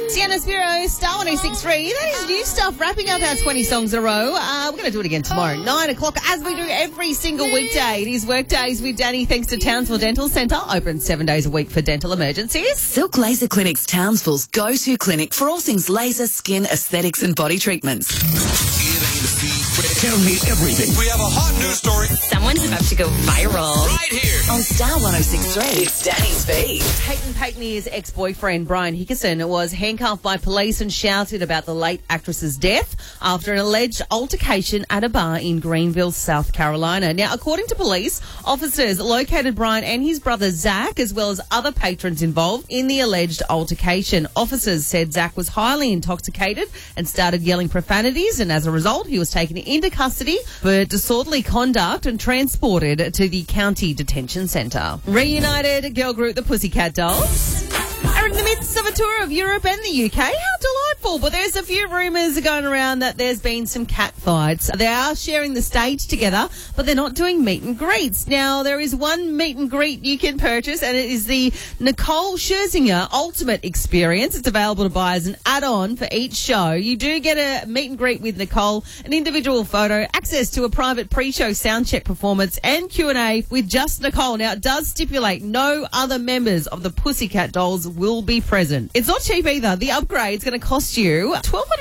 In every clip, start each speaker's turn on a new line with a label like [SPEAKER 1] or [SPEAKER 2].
[SPEAKER 1] Sienna Spiro, Star 1063. That is new stuff, wrapping up our 20 songs in a row. We're going to do it again tomorrow, 9 o'clock, as we do every single weekday. It is Workdays with Danny, thanks to Townsville Dental Centre, open 7 days a week for dental emergencies.
[SPEAKER 2] Silk Laser Clinic's Townsville's go-to clinic for all things laser, skin, aesthetics and body treatments.
[SPEAKER 3] Tell me everything. We have a hot news story.
[SPEAKER 4] Someone's about to go viral.
[SPEAKER 3] Right here.
[SPEAKER 2] On Star 1063, it's Danny's Feed.
[SPEAKER 1] Peyton Payton's ex-boyfriend, Brian Hickerson, was handcuffed by police and shouted about the late actress's death after an alleged altercation at a bar in Greenville, South Carolina. Now, according to police, officers located Brian and his brother Zach, as well as other patrons involved in the alleged altercation. Officers said Zach was highly intoxicated and started yelling profanities, and as a result, he was taken into custody for disorderly conduct and transported to the county detention centre. Reunited girl group The Pussycat Dolls are in the midst of a tour of Europe and the UK. How delightful. But there's a few rumours going around that there's been some cat fights. They are sharing the stage together, but they're not doing meet and greets. Now, there is one meet and greet you can purchase, and it is the Nicole Scherzinger Ultimate Experience. It's available to buy as an add-on for each show. You do get a meet and greet with Nicole, an individual photo, access to a private pre-show soundcheck performance, and Q&A with just Nicole. Now, it does stipulate no other members of the Pussycat Dolls will be present. It's not cheap either. The upgrade's going to cost you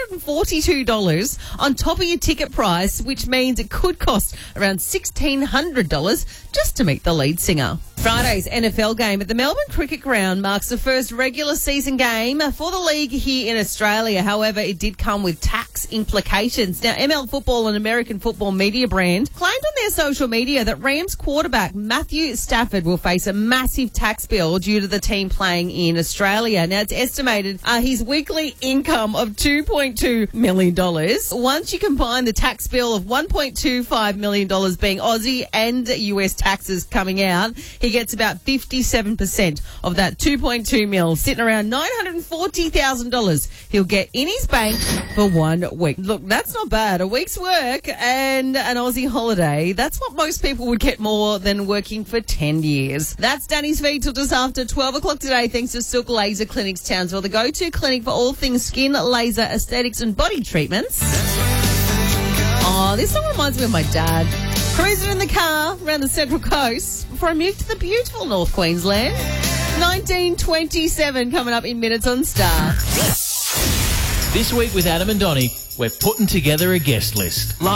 [SPEAKER 1] $1,242 on top of your ticket price, which means it could cost around $1,600 just to meet the lead singer. Friday's NFL game at the Melbourne Cricket Ground marks the first regular season game for the league here in Australia. However, it did come with tax implications. Now, ML Football, an American football media brand, claimed on their social media that Rams quarterback Matthew Stafford will face a massive tax bill due to the team playing in Australia. Now, it's estimated his weekly income of $2.2 million. Once you combine the tax bill of $1.25 million being Aussie and US taxes coming out, he gets about 57% of that 2.2 mil, sitting around $940,000 he'll get in his bank for 1 week. Look, that's not bad. A week's work and an Aussie holiday. That's what most people would get more than working for 10 years. That's Danny's Feed till just after 12 o'clock today, thanks to Silk Laser Clinics Townsville, the go-to clinic for all things skin, laser, aesthetics and body treatments. Oh, this song reminds me of my dad. Cruising in the car around the Central Coast before I moved to the beautiful North Queensland. 1927 coming up in minutes on Star.
[SPEAKER 5] This week with Adam and Donnie, we're putting together a guest list.